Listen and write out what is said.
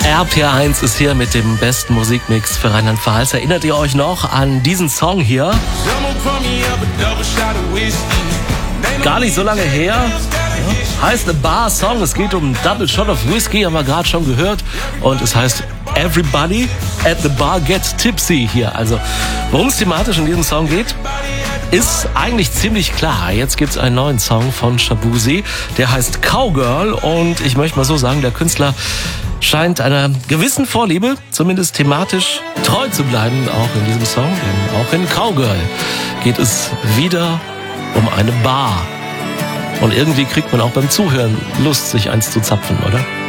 RPR1 ist hier mit dem besten Musikmix für Rheinland-Pfalz. Erinnert ihr euch noch an diesen Song hier? Gar nicht so lange her. Ja, heißt A Bar Song. Es geht um Double Shot of Whiskey, haben wir gerade schon gehört. Und es heißt Everybody at the Bar Gets Tipsy hier. Also, worum es thematisch in diesem Song geht, ist eigentlich ziemlich klar. Jetzt gibt's einen neuen Song von Shaboozey, der heißt Cowgirl. Und ich möchte mal so sagen, der Künstler scheint einer gewissen Vorliebe, zumindest thematisch, treu zu bleiben, auch in diesem Song. Denn auch in Cowgirl geht es wieder um eine Bar. Und irgendwie kriegt man auch beim Zuhören Lust, sich eins zu zapfen, oder?